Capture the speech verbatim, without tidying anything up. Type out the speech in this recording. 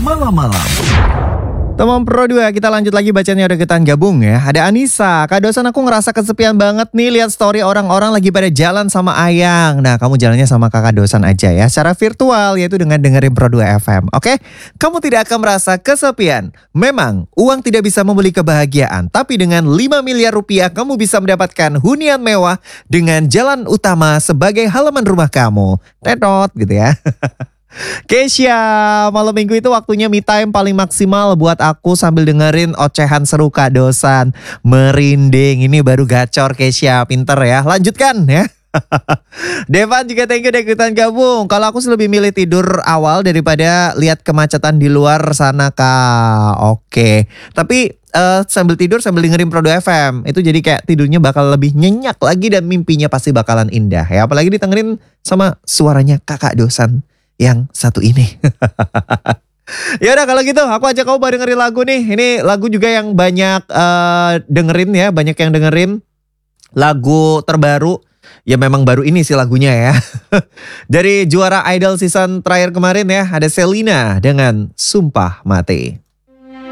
malam-malam. Teman Pro dua, kita lanjut lagi bacanya, udah kita gabung ya. Ada Anissa, Kak Dosan, aku ngerasa kesepian banget nih lihat story orang-orang lagi pada jalan sama Ayang. Nah, kamu jalannya sama Kakak Dosan aja ya, secara virtual, yaitu dengan dengerin Pro dua F M. Oke, kamu tidak akan merasa kesepian. Memang, uang tidak bisa membeli kebahagiaan, tapi dengan lima miliar rupiah kamu bisa mendapatkan hunian mewah dengan jalan utama sebagai halaman rumah kamu. Tetot gitu ya. Keisha, malam minggu itu waktunya me time paling maksimal buat aku sambil dengerin ocehan seru Kak Dosan. Merinding, ini baru gacor Keisha, pinter ya. Lanjutkan ya. Devan juga thank you udah ikutan gabung. Kalau aku sih lebih milih tidur awal daripada lihat kemacetan di luar sana Kak. Oke, tapi uh, sambil tidur sambil dengerin Pro dua F M, itu jadi kayak tidurnya bakal lebih nyenyak lagi dan mimpinya pasti bakalan indah ya. Apalagi ditengerin sama suaranya Kakak Dosan yang satu ini. Ya udah kalau gitu aku ajak kamu bareng dengerin lagu nih. Ini lagu juga yang banyak uh, dengerin ya, banyak yang dengerin lagu terbaru. Ya memang baru ini sih lagunya ya. Dari juara Idol season terakhir kemarin ya, ada Selena dengan Sumpah Mati.